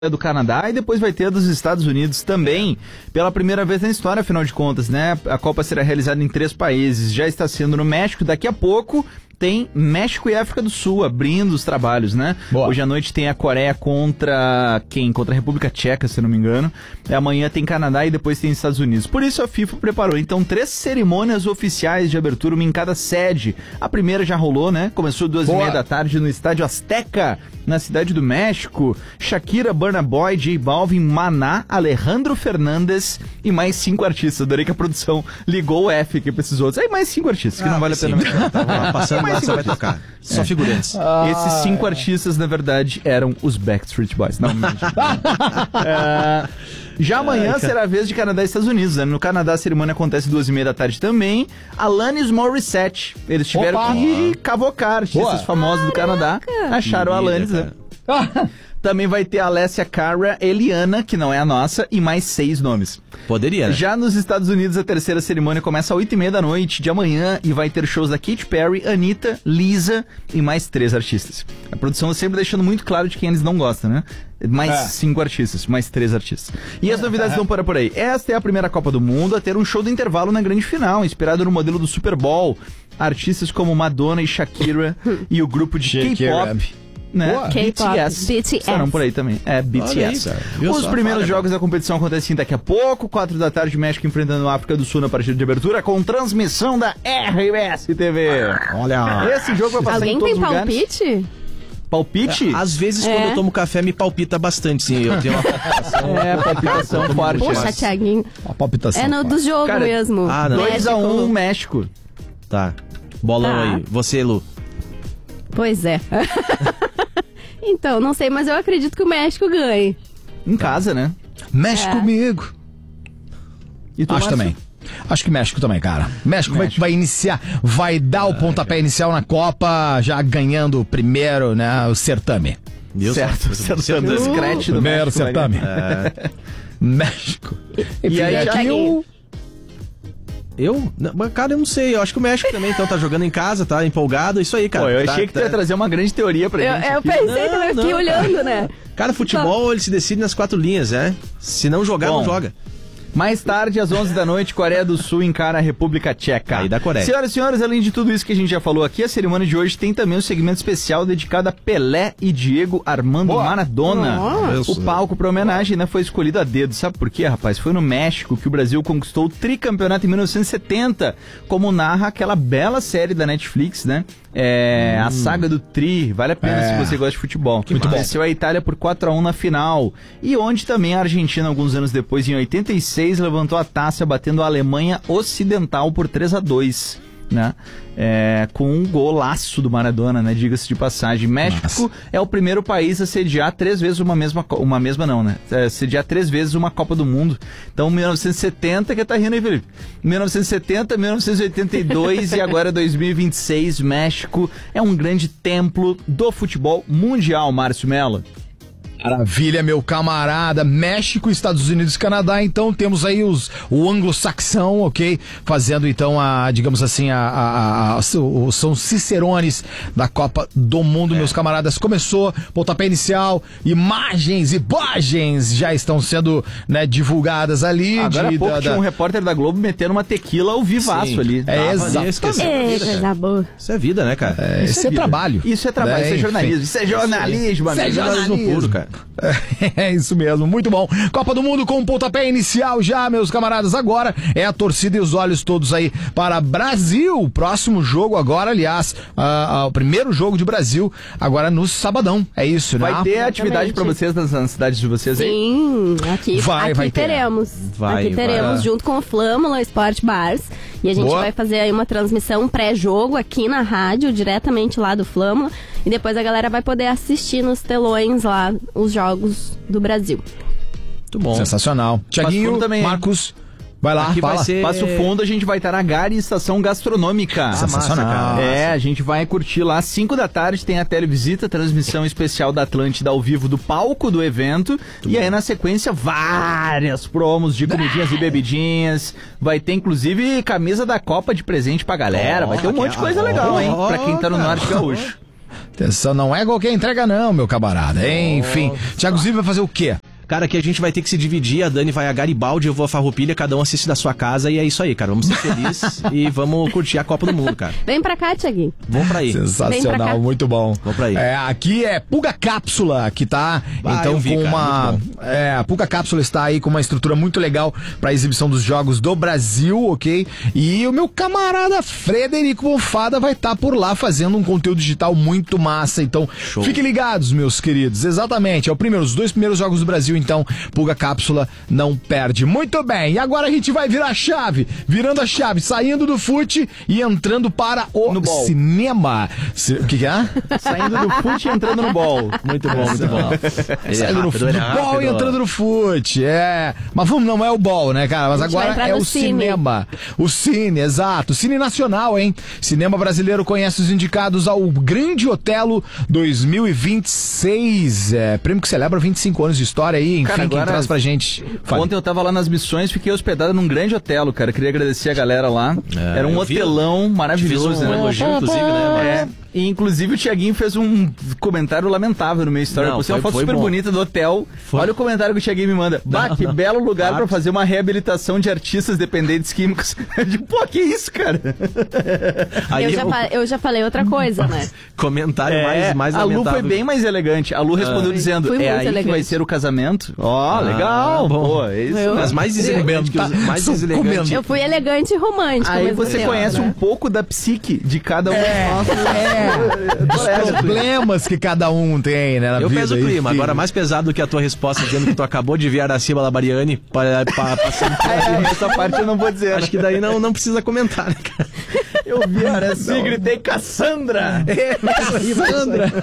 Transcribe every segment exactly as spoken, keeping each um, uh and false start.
do Canadá e depois vai ter a dos Estados Unidos também, pela primeira vez na história, afinal de contas, né? A Copa será realizada em três países, já está sendo no México, daqui a pouco tem México e África do Sul abrindo os trabalhos, né? Boa. Hoje à noite tem a Coreia contra quem? Contra a República Tcheca, se não me engano. Amanhã tem Canadá e depois tem Estados Unidos. Por isso a FIFA preparou, então, três cerimônias oficiais de abertura, uma em cada sede. A primeira já rolou, né? Começou duas Boa. e meia da tarde no Estádio Azteca, na Cidade do México. Shakira, Burna Boy, J Balvin, Maná, Alejandro Fernandes e mais cinco artistas. Adorei que a produção ligou o F aqui pra esses outros. Aí mais cinco artistas, que ah, não vale sim. a pena. Tá passando lá, você vai tocar. Só é. figurantes. Ah, Esses cinco é. artistas, na verdade, eram os Backstreet Boys. Não, não. é... Já amanhã Ai, será a vez de Canadá e Estados Unidos, né? No Canadá a cerimônia acontece duas e meia da tarde também. Alanis Morissette. Eles tiveram Opa. que cavocar artistas Boa. famosos do Canadá. Acharam a Alanis, né? Também vai ter a Alessia Cara, Eliana, que não é a nossa, e mais seis nomes. Poderia, né? Já nos Estados Unidos, a terceira cerimônia começa às oito e meia da noite de amanhã e vai ter shows da Katy Perry, Anitta, Lisa e mais três artistas. A produção sempre deixando muito claro de quem eles não gostam, né? Mais é. cinco artistas, mais três artistas. E as novidades vão parar por aí. Esta é a primeira Copa do Mundo a ter um show do intervalo na grande final, inspirado no modelo do Super Bowl. Artistas como Madonna e Shakira e o grupo de K-pop, né? B T S, B T S estarão por aí também. É, B T S. Aí, Os primeiros jogos da competição acontecem daqui a pouco, quatro da tarde, México enfrentando a África do Sul na partida de abertura, com transmissão da R S T V. Olha, esse jogo vai passar Alguém em todos os lugares. Alguém tem palpite? Palpite? É, às vezes, é. quando eu tomo café, me palpita bastante, sim. Eu tenho uma palpitação. É, palpitação forte. Poxa, Thiaguinho. Uma palpitação. É no do jogo Cara, mesmo. Ah, dois a um México. Tá. Bolão tá. aí. Você, Lu. Pois é. Então, não sei, mas eu acredito que o México ganhe. Em casa, né? Mexe é. comigo. E tu Acho também. Acho que México também, cara. México, México. Vai, vai iniciar, vai dar ah, o pontapé cara. inicial na Copa, já ganhando o primeiro, né, o certame. Deus certo, certame. Uh, Scratch do primeiro México, certame. É. México. E, e aí já eu... Eu? Não, cara, eu não sei. Eu acho que o México também, então, tá jogando em casa, tá empolgado. Isso aí, cara. Pô, eu tá, achei que tu tá... ia trazer uma grande teoria pra eu, gente. Eu aqui. pensei não, também, eu fiquei não, olhando, cara. né? Cara, futebol, ele se decide nas quatro linhas, né? Se não jogar, Bom, não joga. Mais tarde, às onze da noite, Coreia do Sul encara a República Tcheca. Aí da Coreia. Senhoras e senhores, além de tudo isso que a gente já falou aqui, a cerimônia de hoje tem também um segmento especial dedicado a Pelé e Diego Armando Boa. Maradona. Nossa. O palco para homenagem, né, foi escolhido a dedo. Sabe por quê, rapaz? Foi no México que o Brasil conquistou o tricampeonato em mil novecentos e setenta, como narra aquela bela série da Netflix, né? É, hum. A saga do Tri, vale a pena é. se você gosta de futebol. Que venceu a Itália por quatro a um na final. E onde também a Argentina, alguns anos depois, em oitenta e seis, levantou a taça batendo a Alemanha Ocidental por três a dois, né? É, com um golaço do Maradona, né? Diga-se de passagem. México Nossa. é o primeiro país a sediar três vezes uma mesma... Uma mesma não, né? É, sediar três vezes uma Copa do Mundo. Então, mil novecentos e setenta, que tá rindo aí, Felipe? mil novecentos e setenta, mil novecentos e oitenta e dois e agora dois mil e vinte e seis, México é um grande templo do futebol mundial, Márcio Mello. Maravilha, meu camarada. México, Estados Unidos e Canadá. Então temos aí os, o anglo-saxão, ok? Fazendo então a, digamos assim, a, a, a, a, a são cicerones da Copa do Mundo, é. meus camaradas. Começou, pontapé inicial, imagens, imagens já estão sendo, né, divulgadas ali. Agora de, há pouco da, tinha da... um repórter da Globo metendo uma tequila ao vivaço Sim. ali. É, exatamente. É, coisa boa. Isso é vida, né, cara? É, isso, isso é, é trabalho. Isso é trabalho, é, isso é jornalismo. Isso é jornalismo, Isso é amigo. jornalismo puro, cara. É isso mesmo, muito bom. Copa do Mundo com um pontapé inicial já, meus camaradas. Agora é a torcida e os olhos todos aí para Brasil. Próximo jogo agora, aliás, uh, uh, o primeiro jogo de Brasil agora no sabadão. É isso, né? Vai ter Exatamente. atividade para vocês nas, nas cidades de vocês aí? Sim, aqui, vai, aqui vai teremos. Vai, aqui teremos vai. junto com o Flâmula Sport Bars. E a gente Boa. vai fazer aí uma transmissão pré-jogo aqui na rádio, diretamente lá do Flâmula. E depois a galera vai poder assistir nos telões lá os jogos do Brasil. Muito bom. Sensacional. Thiaguinho, também, Marcos, vai lá, aqui fala. Vai ser... Passo Fundo, a gente vai estar na Gari Estação Gastronômica. Ah, sensacional. Massa, é, a gente vai curtir lá, cinco da tarde tem a televisita, transmissão especial da Atlântida ao vivo do palco do evento. Muito e bom. Aí na sequência, várias promos de comidinhas e bebidinhas. Vai ter inclusive camisa da Copa de presente pra galera. Oh, vai ter um monte de coisa oh, legal, hein? Oh, pra quem tá no Norte Gaúcho. Atenção, não é qualquer entrega não, meu camarada. Enfim, Thiago Zilli vai fazer o quê? Cara, aqui a gente vai ter que se dividir, a Dani vai a Garibaldi, eu vou a Farroupilha, cada um assiste da sua casa e é isso aí, cara. Vamos ser felizes e vamos curtir a Copa do Mundo, cara. Vem pra cá, Thiaguinho. Vamos pra aí. Sensacional, muito bom. Vamos pra aí. É, aqui é Pulga Cápsula, que tá, Ah, então, eu vi, com cara, uma... muito bom. É, a Pulga Cápsula está aí com uma estrutura muito legal pra exibição dos jogos do Brasil, ok? E o meu camarada Frederico Bonfada vai estar por lá fazendo um conteúdo digital muito massa, então Show. Fiquem ligados, meus queridos. Exatamente, é o primeiro, os dois primeiros jogos do Brasil, então, Pulga Cápsula não perde. Muito bem, e agora a gente vai virar a chave, virando a chave, saindo do fute e entrando para o No ball. cinema. C- O que, que é? Saindo do fute e entrando no ball. Muito bom, muito bom. Ele é Saindo no, rápido, ele é do ball rápido. e entrando no fute, é. Mas vamos, não é o ball, né, cara? Mas A gente vai agora entrar é no o cine. cinema. O cine, exato. Cine nacional, hein? Cinema brasileiro conhece os indicados ao Grande Otelo dois mil e vinte e seis. É, prêmio que celebra vinte e cinco anos de história aí. Enfim, Cara, quem agora- traz pra gente. Fale. Ontem eu tava lá nas missões, fiquei hospedado num grande hotel, cara. Queria agradecer a galera lá. É, Era um eu vi. hotelão Fiz maravilhoso, um né? elogio, inclusive, né? É, e inclusive o Thiaguinho fez um comentário lamentável no meu story. Não, Eu postei uma foi- foto foi super bom. bonita do hotel. Foi. Olha o comentário que o Thiaguinho me manda. Bah, Não, que não. belo lugar Claro. pra fazer uma reabilitação de artistas dependentes químicos. Eu digo, pô, que isso, cara? Aí Eu já, eu- fa- eu já falei outra coisa, né? Comentário É, mais, mais a Lu lamentável. foi bem mais elegante. A Lu respondeu Fui- dizendo, fui é muito aí que elegante. vai ser o casamento? Ó, Ah, legal. bom. Pô, é isso. Eu- Mas mais deselegante que os, mais Sou deselegante. comendo. Eu fui elegante e romântica. ao Aí mesmo você tempo, conhece né? um pouco da psique de cada um É, de nós. é. Os problemas que cada um tem, né, na Eu vida. peso o clima, enfim. agora mais pesado do que a tua resposta dizendo que tu acabou de ver Araciba Labariani para, para, passando por É, essa parte eu não vou dizer. Acho que daí não, não precisa comentar, né, cara? eu vi a Araci e gritei Cassandra. Cassandra.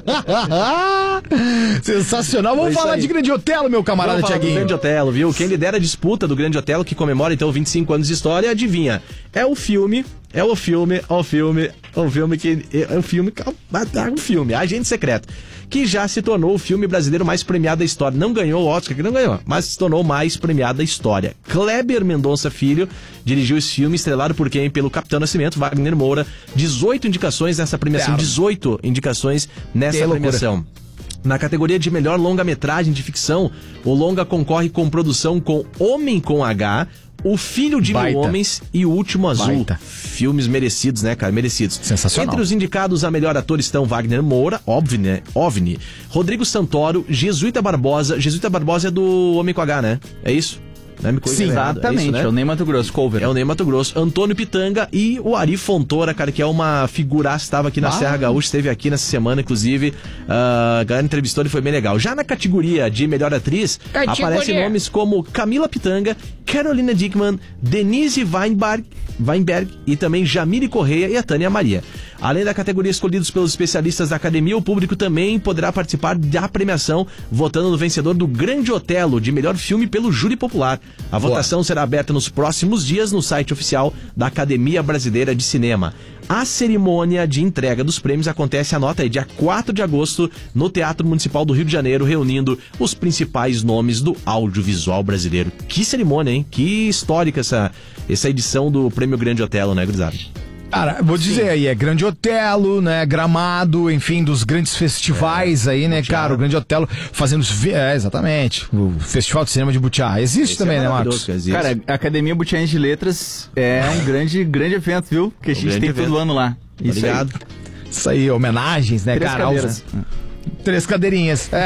Sensacional. Vamos Foi isso falar aí. de Grande Otelo, meu camarada Vamos falar do Thiaguinho. Grande Otelo, viu? Quem lidera a disputa do Grande Otelo, que comemora então vinte e cinco anos de história, adivinha? É o filme, é o filme, é o filme, é o filme que... É o filme, é um filme, Agente Secreto, que já se tornou o filme brasileiro mais premiado da história. Não ganhou o Oscar, que não ganhou, mas se tornou o mais premiado da história. Kleber Mendonça Filho dirigiu esse filme, estrelado por quem? Pelo Capitão Nascimento, Wagner Moura. dezoito indicações nessa premiação, Claro. dezoito indicações nessa Que loucura. premiação. Na categoria de melhor longa-metragem de ficção, o longa concorre com produção com Homem com H, O Filho de Baita. Mil Homens e O Último Azul. Baita. Filmes merecidos, né, cara? Merecidos. Sensacional. Entre os indicados a melhor ator estão Wagner Moura, óbvio, né? OVNI, Rodrigo Santoro, Jesuíta Barbosa. Jesuíta Barbosa é do Homem com H, né? É isso? Não é me Sim, errado, exatamente. É, isso, né? É o Ney Mato Grosso, cover. É o Ney Mato Grosso, Antônio Pitanga e o Ari Fontoura, cara, que é uma figuraça, estava aqui na Ah. Serra Gaúcha, esteve aqui nessa semana, inclusive, ah, a galera entrevistou, ele foi bem legal. Já na categoria de melhor atriz, Categoria. aparecem nomes como Camila Pitanga, Carolina Dickman, Denise Weinberg, Weinberg e também Jamile Correia e a Tânia Maria. Além da categoria escolhidos pelos especialistas da academia, o público também poderá participar da premiação, votando no vencedor do Grande Otelo, de melhor filme pelo júri popular. A Boa. votação será aberta nos próximos dias no site oficial da Academia Brasileira de Cinema. A cerimônia de entrega dos prêmios acontece, anota aí, dia quatro de agosto, no Teatro Municipal do Rio de Janeiro, reunindo os principais nomes do audiovisual brasileiro. Que cerimônia, hein? Que histórica essa, essa edição do Prêmio Grande Otelo, né, gurizada? Cara, vou dizer aí, é Grande Otelo, né, Gramado, enfim, dos grandes festivais aí, né, Butiá. cara, o Grande Otelo fazendo os... vi- É, exatamente, o Festival de Cinema de Butiá. Existe Esse também, é né, maravilhoso, Marcos? cara, existe. Cara, a Academia Butiaense de Letras é um grande, grande evento, viu? Que a Um gente grande tem evento. todo ano lá. Isso aí. Obrigado. Isso aí, homenagens, né, Três cara? cadeiras. aos- Três cadeirinhas. É.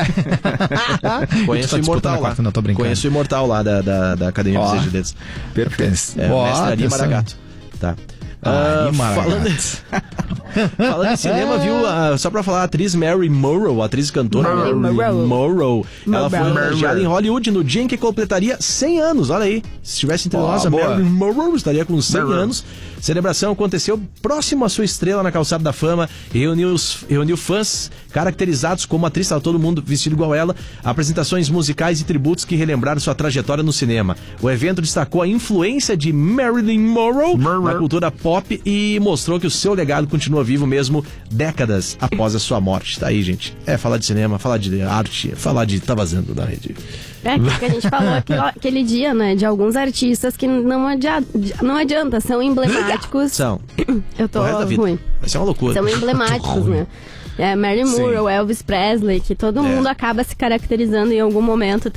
Conheço Tu tá o disputando Imortal a lá. quarta, não, tô brincando. Conheço o Imortal lá da, da, da Academia Ó. Brasileira de Letras. Perfeito. É, Ó, o mestre Ari atenção. Maragato. Tá. Ari Ah, Maragato. falando, falando em cinema, viu? ah, só pra falar, a atriz Mary Morrow, a atriz e cantora Mary Morrow. Morrow, ela foi Morrow. homenageada em Hollywood no dia em que completaria cem anos. Olha aí, se estivesse entre Ó, nós, a boa. Mary Morrow estaria com cem anos. Celebração aconteceu próximo à sua estrela na Calçada da Fama e reuniu, os, reuniu fãs caracterizados como atriz, estava todo mundo vestido igual ela, apresentações musicais e tributos que relembraram sua trajetória no cinema. O evento destacou a influência de Marilyn Monroe na cultura pop e mostrou que o seu legado continua vivo mesmo décadas após a sua morte. Tá aí, gente. É falar de cinema, falar de arte, falar de Tá Vazando na rede. É aquilo que a gente falou aquele, aquele dia, né? De alguns artistas que não adianta, não adianta, são emblemáticos. São. Eu tô O resto da vida. ruim. Vai ser uma loucura. São emblemáticos, né? É, Marilyn Monroe, Elvis Presley, que todo É. mundo acaba se caracterizando em algum momento